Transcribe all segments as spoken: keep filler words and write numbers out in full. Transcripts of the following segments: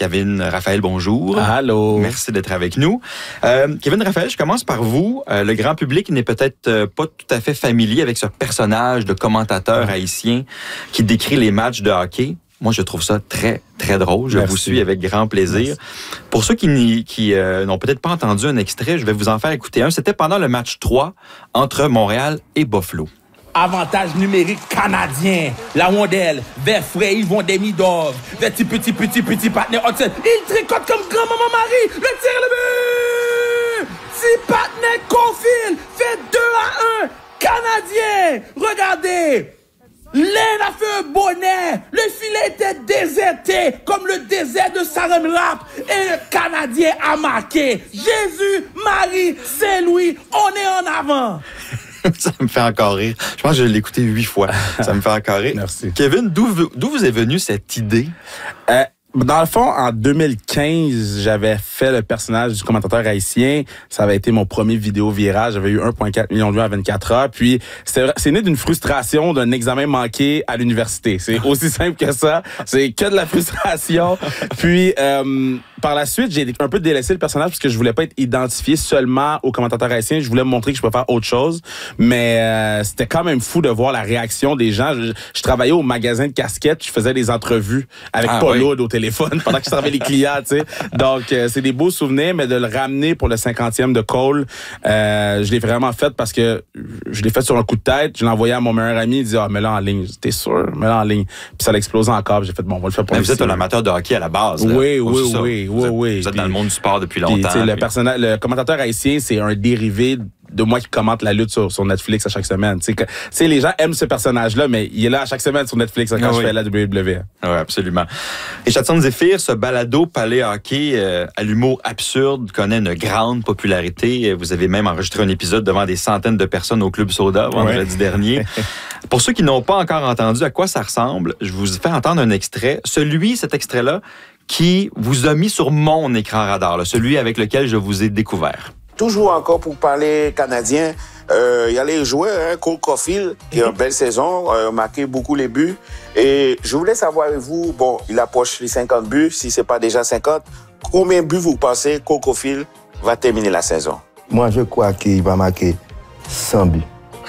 Kevin Raphaël, bonjour. Allô. Merci d'être avec nous. Euh, Kevin Raphaël, je commence par vous. Euh, le grand public n'est peut-être euh, pas tout à fait familier avec ce personnage de commentateur haïtien qui décrit les matchs de hockey. Moi, je trouve ça très, très drôle. Je Merci. vous suis avec grand plaisir. Merci. Pour ceux qui, n'y, qui euh, n'ont peut-être pas entendu un extrait, je vais vous en faire écouter un. C'était pendant le match trois entre Montréal et Buffalo. Avantage numérique canadien. La rondelle vers Frey, Yvon Demidov. Vers petit, petit, petit, petit partenaire Hudson. Il tricote comme grand-maman Marie. Le tir, le but! Si partenaire Caulfield fait deux à un. Canadien! Regardez! L'aine a fait un bonnet. Le filet était déserté comme le désert de Saram-Rap. Et le Canadien a marqué. Jésus, Marie, Saint-Louis, on est en avant. Ça me fait encore rire. Je pense que je l'ai écouté huit fois. Ça me fait encore rire. Merci. Kevin, d'où, d'où vous est venue cette idée? Euh, Dans le fond, en deux mille quinze, j'avais fait le personnage du commentateur haïtien. Ça avait été mon premier vidéo viral. J'avais eu un virgule quatre million de vues en vingt-quatre heures. Puis, c'est, c'est né d'une frustration d'un examen manqué à l'université. C'est aussi simple que ça. C'est que de la frustration. Puis, euh, par la suite, j'ai un peu délaissé le personnage parce que je voulais pas être identifié seulement au commentateur haïtien. Je voulais me montrer que je peux faire autre chose. Mais euh, c'était quand même fou de voir la réaction des gens. Je, je travaillais au magasin de casquettes. Je faisais des entrevues avec ah, Paul oui. Hood au téléphone pendant que je servais les clients, tu sais. Donc, euh, c'est des beaux souvenirs, mais de le ramener pour le cinquantième de Cole, euh, je l'ai vraiment fait parce que je l'ai fait sur un coup de tête. Je l'ai envoyé à mon meilleur ami. Il dit, ah, mets-le en ligne. T'es sûr? Mets-le en ligne. Puis ça l'a explosé encore. J'ai fait, bon, on va le faire pour Mais lui. vous êtes un amateur de hockey à la base. Là. Oui, oui, ça. oui, vous oui, êtes, oui. Vous êtes puis, dans le monde du sport depuis puis, longtemps. Le, puis... personnage, le commentateur haïtien, c'est un dérivé de moi qui commente la lutte sur, sur Netflix à chaque semaine. Tu sais, les gens aiment ce personnage-là, mais il est là à chaque semaine sur Netflix quand ah, je oui. fais la W W E. Oui, absolument. Richardson Zephyr, ce balado palais hockey euh, à l'humour absurde connaît une grande popularité. Vous avez même enregistré un épisode devant des centaines de personnes au Club Soda vendredi ouais. dernier. Pour ceux qui n'ont pas encore entendu à quoi ça ressemble, je vous fais entendre un extrait. Celui, cet extrait-là, qui vous a mis sur mon écran radar, là, celui avec lequel je vous ai découvert. Toujours encore pour parler canadien, euh, il y a les joueurs, hein, Cole Caulfield, qui a une belle saison, euh, marqué beaucoup les buts. Et je voulais savoir avec vous, bon, il approche les cinquante buts, si c'est pas déjà cinquante, combien de buts vous pensez Cole Caulfield va terminer la saison? Moi, je crois qu'il va marquer cent buts.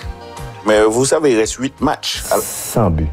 Mais vous savez, il reste huit matchs. cent buts.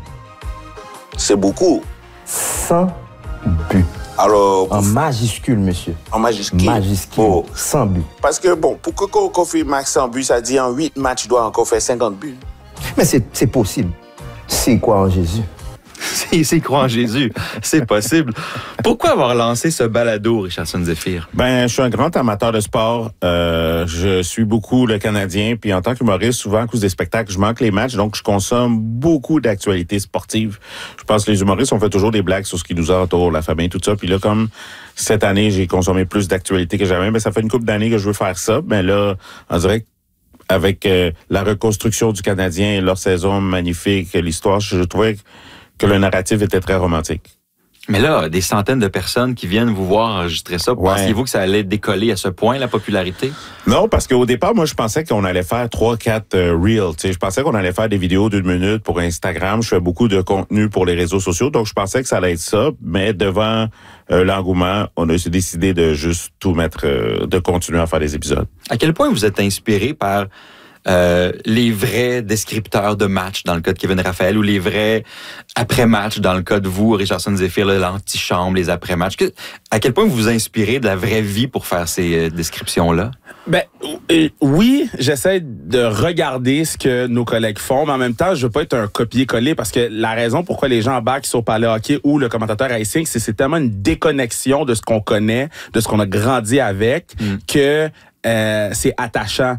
C'est beaucoup. cent buts. Alors, en majuscule, monsieur. En majuscule. Majuscule. Oh. cent buts. Parce que, bon, pour que Cole Caulfield marque cent buts, ça dit en huit matchs, il doit encore faire cinquante buts. Mais c'est, c'est possible. S'il croit en Jésus. S'il croit en Jésus, c'est possible. Pourquoi avoir lancé ce balado, Richardson Zephyr? Ben, je suis un grand amateur de sport. Euh, je suis beaucoup le Canadien. Puis en tant qu'humoriste, souvent, à cause des spectacles, je manque les matchs. Donc, je consomme beaucoup d'actualités sportives. Je pense que les humoristes, on fait toujours des blagues sur ce qui nous entoure, la famille, tout ça. Puis là, comme cette année, j'ai consommé plus d'actualités que jamais, ben, ça fait une couple d'années que je veux faire ça. Ben là, on dirait que avec euh, la reconstruction du Canadien, leur saison magnifique, l'histoire, je trouvais que le narratif était très romantique. Mais là, des centaines de personnes qui viennent vous voir enregistrer ça, ouais. Pensiez-vous que ça allait décoller à ce point, la popularité? Non, parce qu'au départ, moi, je pensais qu'on allait faire trois, quatre euh, reels. Tu sais, je pensais qu'on allait faire des vidéos d'une minute pour Instagram. Je fais beaucoup de contenu pour les réseaux sociaux, donc je pensais que ça allait être ça. Mais devant euh, l'engouement, on a décidé de juste tout mettre, euh, de continuer à faire des épisodes. À quel point vous êtes inspiré par Euh, les vrais descripteurs de match dans le cas de Kevin Raphaël ou les vrais après-match dans le cas de vous, Richardson Zephyr, l'antichambre, les après-matchs. Que, à quel point vous vous inspirez de la vraie vie pour faire ces euh, descriptions-là? Ben euh, oui, j'essaie de regarder ce que nos collègues font, mais en même temps, je veux pas être un copier-coller parce que la raison pourquoi les gens embarquent sur Parler Hockey ou le commentateur haïtien, c'est c'est tellement une déconnexion de ce qu'on connaît, de ce qu'on a grandi avec, mm. que Euh, c'est attachant.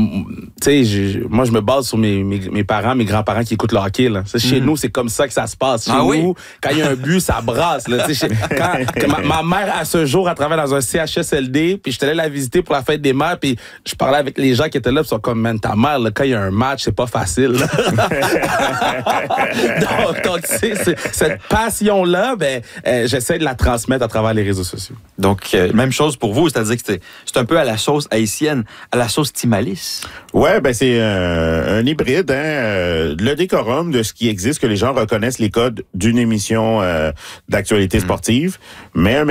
Tu sais, moi, je me base sur mes, mes, mes parents, mes grands-parents qui écoutent le hockey. Là. Chez mm. nous, c'est comme ça que ça se passe. Chez ah, nous, oui? Quand il y a un but, ça brasse. Là. Chez, quand, quand ma, ma mère, à ce jour, elle travaille dans un C H S L D, puis je suis allé la visiter pour la fête des mères, puis je parlais avec les gens qui étaient là, puis ils sont comme, man, ta mère, là, quand il y a un match, c'est pas facile. donc, donc tu sais, cette passion-là, ben, euh, j'essaie de la transmettre à travers les réseaux sociaux. Donc, euh, même chose pour vous, c'est-à-dire que c'est, c'est un peu à la sauce haïtienne, à la sauce Timalis. Ouais, ben c'est euh, un hybride, hein, euh, le décorum de ce qui existe, que les gens reconnaissent les codes d'une émission euh, d'actualité sportive, mmh. mais un